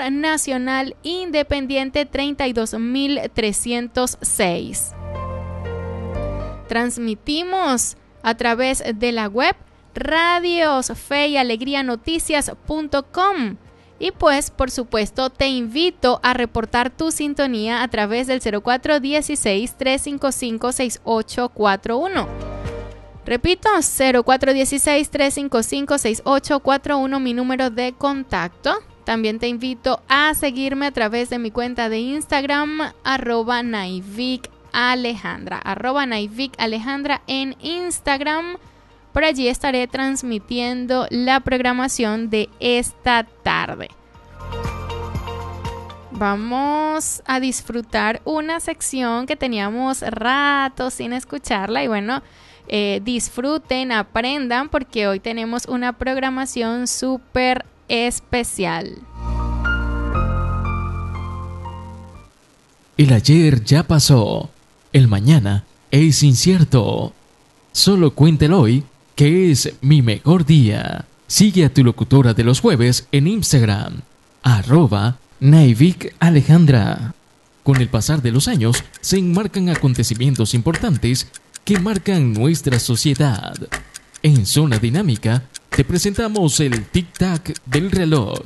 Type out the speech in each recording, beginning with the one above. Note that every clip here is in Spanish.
nacional independiente 32306. Transmitimos a través de la web radiosfeyalegrianoticias.com. Y pues, por supuesto, te invito a reportar tu sintonía a través del 0416-355-6841. Repito, 0416-355-6841, mi número de contacto. También te invito a seguirme a través de mi cuenta de Instagram, @naivicalejandra, @naivicalejandra en Instagram. Por allí estaré transmitiendo la programación de esta tarde. Vamos a disfrutar una sección que teníamos rato sin escucharla y bueno, disfruten, aprendan porque hoy tenemos una programación súper especial. El ayer ya pasó, el mañana es incierto. Solo cuenta el hoy, que es mi mejor día. Sigue a tu locutora de los jueves en Instagram, @naivicalejandra. Con el pasar de los años, se enmarcan acontecimientos importantes que marcan nuestra sociedad. En Zona Dinámica, te presentamos el tic-tac del reloj.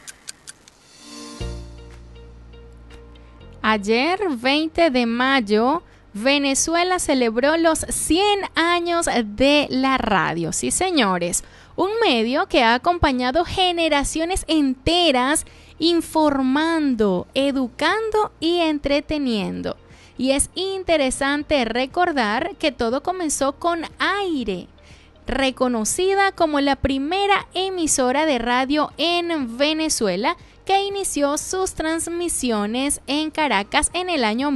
Ayer, 20 de mayo, Venezuela celebró los 100 años de la radio. Sí, señores, un medio que ha acompañado generaciones enteras informando, educando y entreteniendo. Y es interesante recordar que todo comenzó con Aire, reconocida como la primera emisora de radio en Venezuela, que inició sus transmisiones en Caracas en el año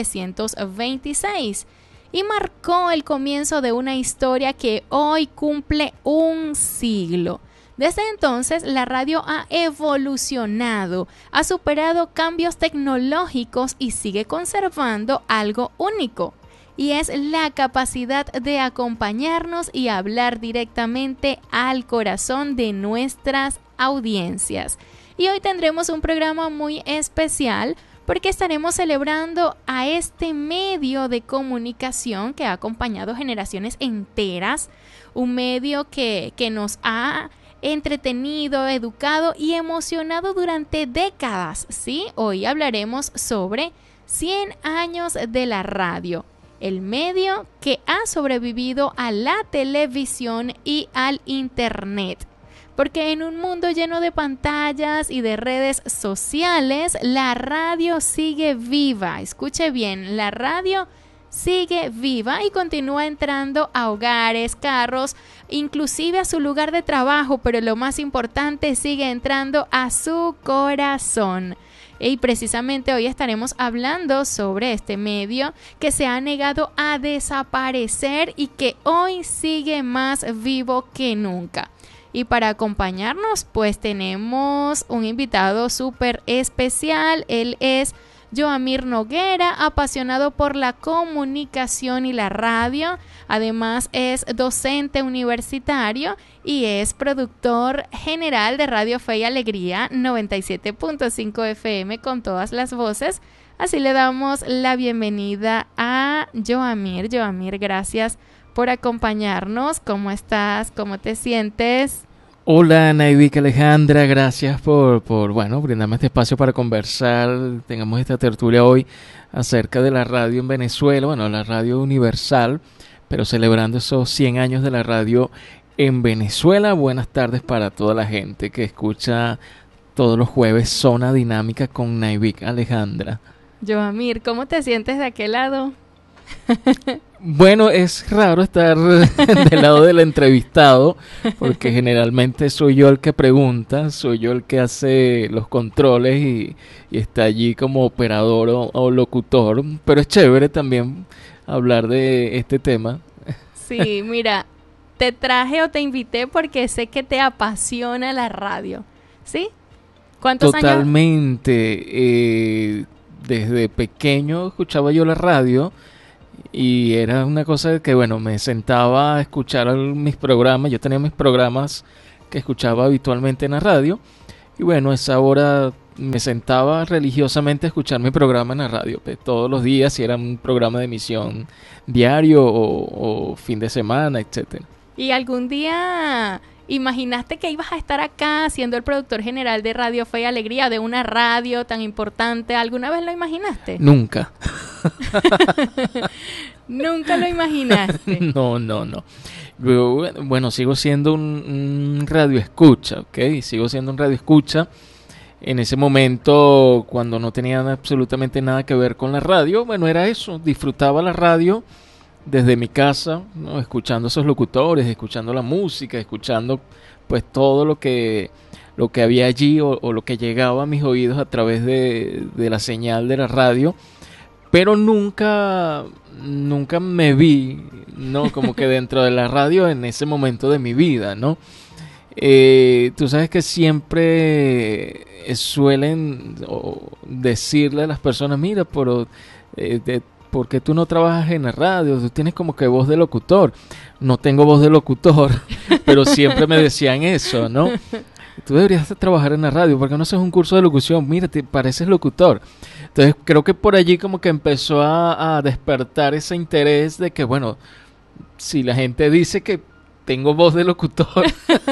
1926 y marcó el comienzo de una historia que hoy cumple un siglo. Desde entonces, la radio ha evolucionado, ha superado cambios tecnológicos y sigue conservando algo único, y es la capacidad de acompañarnos y hablar directamente al corazón de nuestras audiencias. Y hoy tendremos un programa muy especial porque estaremos celebrando a este medio de comunicación que ha acompañado generaciones enteras, un medio que nos ha entretenido, educado y emocionado durante décadas, ¿sí? Hoy hablaremos sobre 100 años de la radio, el medio que ha sobrevivido a la televisión y al internet. Porque en un mundo lleno de pantallas y de redes sociales, la radio sigue viva. Escuche bien, la radio sigue viva y continúa entrando a hogares, carros, inclusive a su lugar de trabajo, pero lo más importante, sigue entrando a su corazón. Y precisamente hoy estaremos hablando sobre este medio que se ha negado a desaparecer y que hoy sigue más vivo que nunca. Y para acompañarnos, pues tenemos un invitado súper especial. Él es Joamir Noguera, apasionado por la comunicación y la radio. Además es docente universitario y es productor general de Radio Fe y Alegría 97.5 FM con todas las voces. Así le damos la bienvenida a Joamir. Joamir, gracias por acompañarnos. ¿Cómo estás? ¿Cómo te sientes? Hola, Naivic Alejandra, gracias por brindarme este espacio para conversar. Tengamos esta tertulia hoy acerca de la radio en Venezuela, la radio universal, pero celebrando esos 100 años de la radio en Venezuela. Buenas tardes para toda la gente que escucha todos los jueves Zona Dinámica con Naivic Alejandra. Joamir, ¿cómo te sientes de aquel lado? Bueno, es raro estar del lado del entrevistado porque generalmente soy yo el que pregunta, soy yo el que hace los controles y está allí como operador o locutor, pero es chévere también hablar de este tema. Sí, mira, te traje o te invité porque sé que te apasiona la radio, ¿sí? ¿Cuántos años? Totalmente, desde pequeño escuchaba yo la radio. Y era una cosa que, me sentaba a escuchar mis programas. Yo tenía mis programas que escuchaba habitualmente en la radio. Y a esa hora me sentaba religiosamente a escuchar mi programa en la radio, pues, todos los días, si era un programa de emisión diario o fin de semana, etcétera. ¿Y algún día imaginaste que ibas a estar acá siendo el productor general de Radio Fe y Alegría, de una radio tan importante? ¿Alguna vez lo imaginaste? Nunca. ¿Nunca lo imaginaste? No. Bueno, sigo siendo un radio escucha, ¿ok? Sigo siendo un radio escucha. En ese momento, cuando no tenía absolutamente nada que ver con la radio, bueno, era eso. Disfrutaba la radio desde mi casa, ¿no? Escuchando esos locutores, escuchando la música, escuchando pues todo lo que había allí o lo que llegaba a mis oídos a través de la señal de la radio. Pero nunca me vi, ¿no? Como que dentro de la radio en ese momento de mi vida, ¿no? Tú sabes que siempre suelen decirle a las personas, mira, pero ¿por qué tú no trabajas en la radio? Tú tienes como que voz de locutor. No tengo voz de locutor, pero siempre me decían eso, ¿no? Tú deberías trabajar en la radio, ¿por qué no haces un curso de locución? Mira, te pareces locutor. Entonces creo que por allí como que empezó a despertar ese interés de que, bueno, si la gente dice que tengo voz de locutor,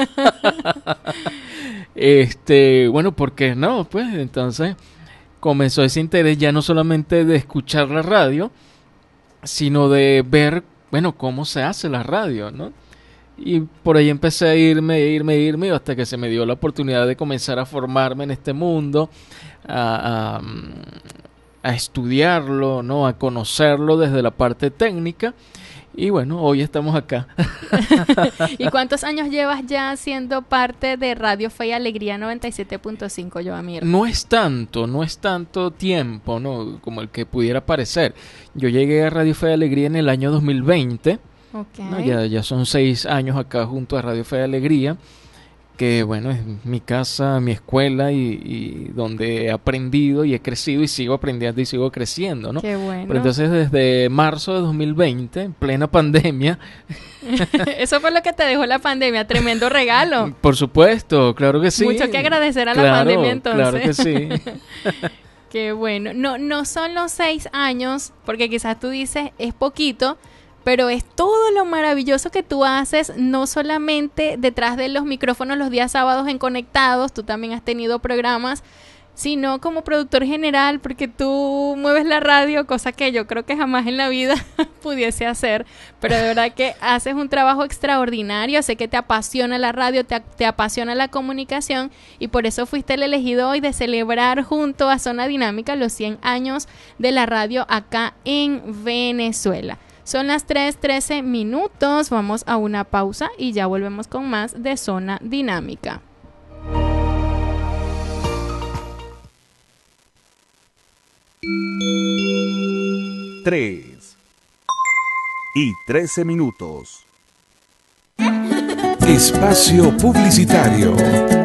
bueno, ¿por qué no? Pues entonces comenzó ese interés ya no solamente de escuchar la radio, sino de ver, bueno, cómo se hace la radio, ¿no? Y por ahí empecé a irme, hasta que se me dio la oportunidad de comenzar a formarme en este mundo, a estudiarlo, ¿no? A conocerlo desde la parte técnica. Y bueno, hoy estamos acá. ¿Y cuántos años llevas ya siendo parte de Radio Fe y Alegría 97.5, Joamir? No es tanto tiempo, ¿no? Como el que pudiera parecer. Yo llegué a Radio Fe y Alegría en el año 2020. Okay. ¿No? Ya son 6 años acá junto a Radio Fe y Alegría, que bueno, es mi casa, mi escuela y donde he aprendido y he crecido y sigo aprendiendo y sigo creciendo, ¿no? Qué bueno. Pero entonces desde marzo de 2020, en plena pandemia... Eso fue lo que te dejó la pandemia, tremendo regalo. Por supuesto, claro que sí. Mucho que agradecer a la pandemia entonces. Claro que sí. Qué bueno. No son los 6 años, porque quizás tú dices es poquito, pero es todo lo maravilloso que tú haces, no solamente detrás de los micrófonos los días sábados en Conectados, tú también has tenido programas, sino como productor general, porque tú mueves la radio, cosa que yo creo que jamás en la vida pudiese hacer, pero de verdad que haces un trabajo extraordinario. Sé que te apasiona la radio, te apasiona la comunicación, y por eso fuiste el elegido hoy de celebrar junto a Zona Dinámica los 100 años de la radio acá en Venezuela. Son las 3:13, vamos a una pausa y ya volvemos con más de Zona Dinámica. Tres y 13 minutos. Espacio publicitario.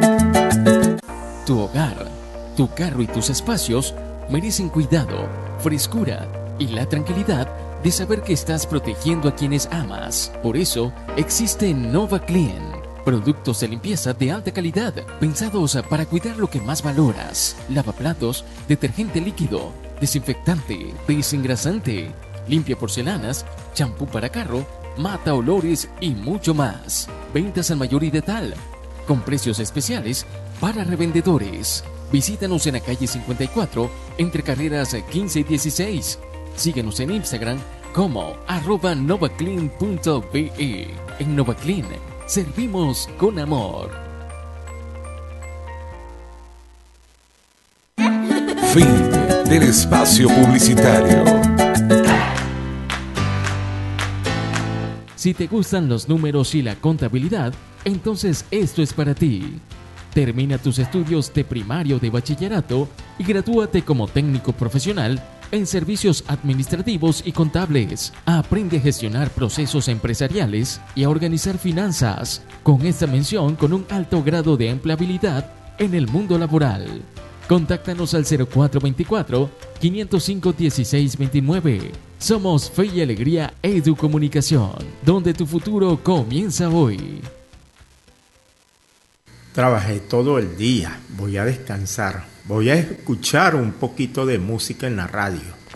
Tu hogar, tu carro y tus espacios merecen cuidado, frescura y la tranquilidad de saber que estás protegiendo a quienes amas. Por eso existe Nova Clean, productos de limpieza de alta calidad, pensados para cuidar lo que más valoras: lavaplatos, detergente líquido, desinfectante, desengrasante, limpia porcelanas, champú para carro, mata olores y mucho más. Ventas al mayor y de tal, con precios especiales para revendedores. Visítanos en la calle 54, entre carreras 15 y 16. Síguenos en Instagram como @novaclean.be. En NovaClean servimos con amor. Fin del espacio publicitario. Si te gustan los números y la contabilidad, entonces esto es para ti. Termina tus estudios de primario o de bachillerato y gradúate como técnico profesional en servicios administrativos y contables. Aprende a gestionar procesos empresariales y a organizar finanzas, con esta mención con un alto grado de empleabilidad en el mundo laboral. Contáctanos al 0424-505-1629. Somos Fe y Alegría Educomunicación, donde tu futuro comienza hoy. Trabajé todo el día, voy a descansar. voy a escuchar un poquito de música en la radio.